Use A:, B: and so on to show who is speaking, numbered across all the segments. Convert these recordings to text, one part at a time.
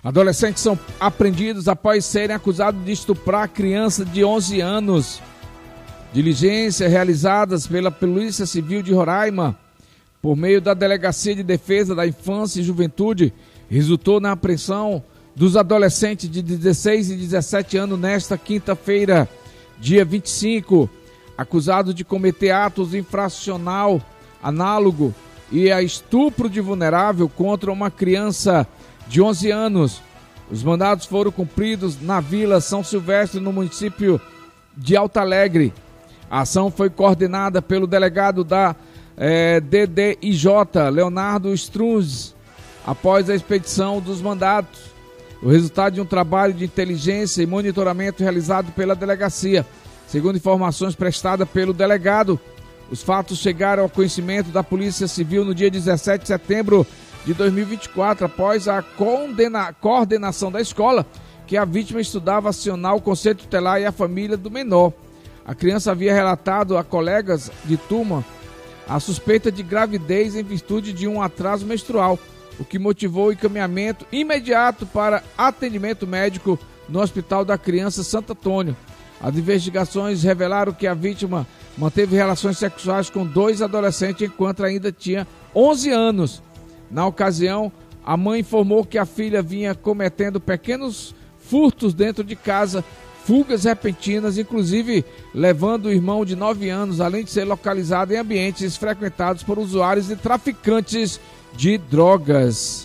A: Adolescentes são apreendidos após serem acusados de estuprar criança de 11 anos. Diligências realizadas pela Polícia Civil de Roraima, por meio da Delegacia de Defesa da Infância e Juventude, resultou na apreensão dos adolescentes de 16 e 17 anos nesta quinta-feira, dia 25, acusados de cometer atos infracional análogo e a estupro de vulnerável contra uma criança de 11 anos. Os mandados foram cumpridos na Vila São Silvestre, no município de Alto Alegre. A ação foi coordenada pelo delegado da DDIJ, Leonardo Strunz, após a expedição dos mandados. O resultado de um trabalho de inteligência e monitoramento realizado pela delegacia. Segundo informações prestadas pelo delegado, os fatos chegaram ao conhecimento da Polícia Civil no dia 17 de setembro de 2024, após a coordenação da escola, que a vítima estudava acionar o Conselho Tutelar e a família do menor. A criança havia relatado a colegas de turma a suspeita de gravidez em virtude de um atraso menstrual, o que motivou o encaminhamento imediato para atendimento médico no Hospital da Criança Santo Antônio. As investigações revelaram que a vítima manteve relações sexuais com 2 adolescentes enquanto ainda tinha 11 anos. Na ocasião, a mãe informou que a filha vinha cometendo pequenos furtos dentro de casa, fugas repentinas, inclusive levando o irmão de 9 anos, além de ser localizado em ambientes frequentados por usuários e traficantes de drogas.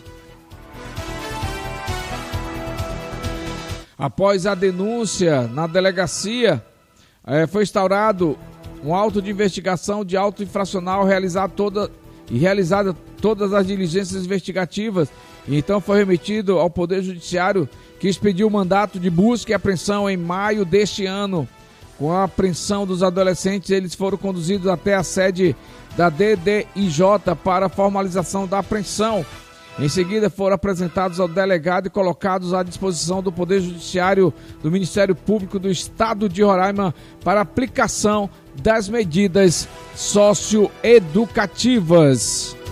A: Após a denúncia na delegacia, foi instaurado um auto de investigação de auto infracional realizada todas as diligências investigativas, e então foi remetido ao Poder Judiciário, que expediu o mandato de busca e apreensão em maio deste ano. Com a apreensão dos adolescentes, eles foram conduzidos até a sede da DDIJ para a formalização da apreensão. Em seguida, foram apresentados ao delegado e colocados à disposição do Poder Judiciário do Ministério Público do Estado de Roraima para aplicação das medidas socioeducativas.